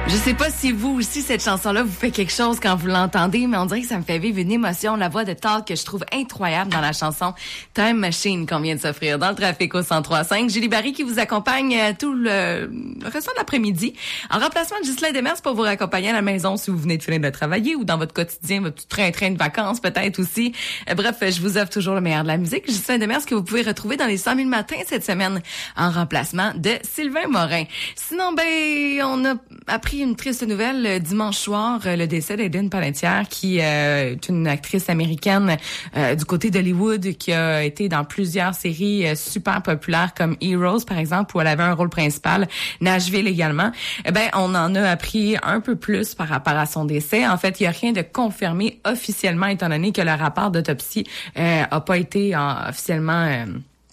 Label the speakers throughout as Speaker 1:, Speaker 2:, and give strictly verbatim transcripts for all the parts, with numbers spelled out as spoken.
Speaker 1: Je sais pas si vous aussi, cette chanson-là, vous fait quelque chose quand vous l'entendez, mais on dirait que ça me fait vivre une émotion. La voix de Talk que je trouve incroyable dans la chanson Time Machine qu'on vient de s'offrir dans le trafic au cent trois virgule cinq. Julie Barry qui vous accompagne tout le, le restant de l'après-midi. En remplacement de Ghislain Demers pour vous raccompagner à la maison si vous venez de finir de travailler ou dans votre quotidien, votre petit train-train de vacances peut-être aussi. Bref, je vous offre toujours le meilleur de la musique. Ghislain Demers que vous pouvez retrouver dans les cent mille matins cette semaine en remplacement de Sylvain Morin. Sinon, ben, on a appris une triste nouvelle euh, dimanche soir, euh, le décès d'Hayden Panettiere, qui euh, est une actrice américaine euh, du côté d'Hollywood, qui a été dans plusieurs séries euh, super populaires comme Heroes, par exemple, où elle avait un rôle principal, Nashville également. Eh ben, on en a appris un peu plus par rapport à son décès. En fait, il n'y a rien de confirmé officiellement, étant donné que le rapport d'autopsie euh, a pas été euh, officiellement... Euh,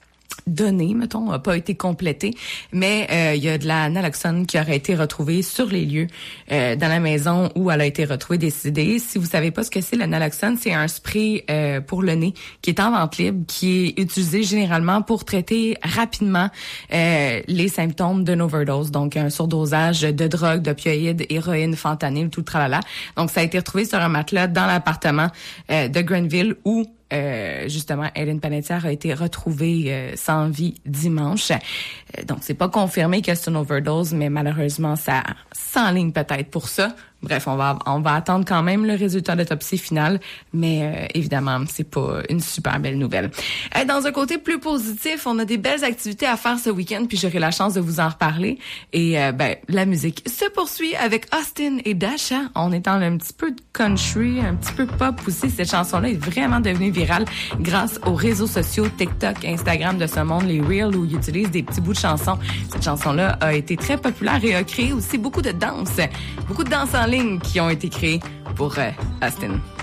Speaker 1: donné, mettons, a pas été complété, mais euh, il y a de la naloxone qui aurait été retrouvée sur les lieux euh, dans la maison où elle a été retrouvée décédée. Si vous savez pas ce que c'est, le naloxone, c'est un spray euh, pour le nez qui est en vente libre, qui est utilisé généralement pour traiter rapidement euh, les symptômes d'une overdose, donc un surdosage de drogue, d'opioïdes, héroïne, fentanyl, tout le tralala. Donc ça a été retrouvé sur un matelas dans l'appartement euh, de Granville où Euh, justement, Hayden Panettiere a été retrouvée euh, sans vie dimanche. Euh, donc, c'est pas confirmé que c'est une overdose, mais malheureusement, ça s'enligne peut-être pour ça. Bref, on va on va attendre quand même le résultat de l'autopsie finale, mais euh, évidemment, c'est pas une super belle nouvelle. Euh, dans un côté plus positif, on a des belles activités à faire ce week-end, puis j'aurai la chance de vous en reparler. Et euh, ben, la musique se poursuit avec Austin et Dasha. On est dans un petit peu de country, un petit peu pop aussi. Cette chanson-là est vraiment devenue virale grâce aux réseaux sociaux TikTok, Instagram de ce monde, les Reels, où ils utilisent des petits bouts de chansons. Cette chanson-là a été très populaire et a créé aussi beaucoup de danse, beaucoup de danse en ligne qui ont été créées pour euh, Austin.